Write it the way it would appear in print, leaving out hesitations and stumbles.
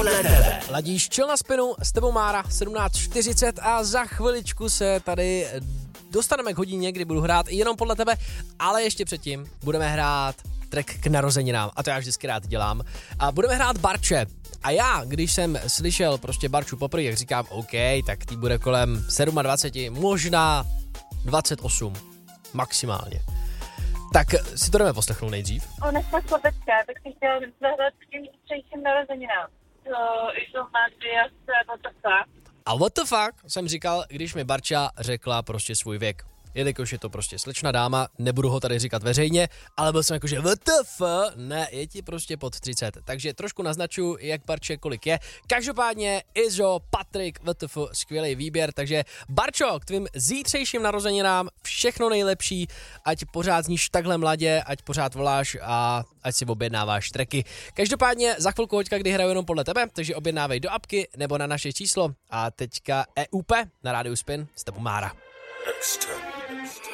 podle tebe. Ladíš Chill na spinu, s tebou Mára, 17:40 a za chviličku se tady dostaneme k hodině, kdy budu hrát jenom podle tebe, ale ještě předtím budeme hrát track k narozeninám a to já vždycky rád dělám. A budeme hrát Barče. A já, když jsem slyšel prostě Barču poprvé, jak říkám, OK, tak tý bude kolem 27, možná 28, maximálně. Tak si to jdeme poslechnout nejdřív. Ona je sladečka, tak si chtěla zahrát k těm zítřejším narozeninám. To má what the fuck. A what the fuck jsem říkal, když mi Barča řekla prostě svůj věk. Jelikož je to prostě slečna dáma, nebudu ho tady říkat veřejně, ale byl jsem jako, že WTF, ne, je ti prostě pod 30. Takže trošku naznačuji, jak Barče kolik je. Každopádně Izo, Patrik, WTF, skvělý výběr, takže Barčo, k tvým zítřejším narozeninám všechno nejlepší, ať pořád zníš takhle mladě, ať pořád voláš a ať si objednáváš tracky. Každopádně za chvilku hoďka, kdy hraju jenom podle tebe, takže objednávej do apky nebo na naše číslo a teďka EUP na rádiu Spin s tebou Mára.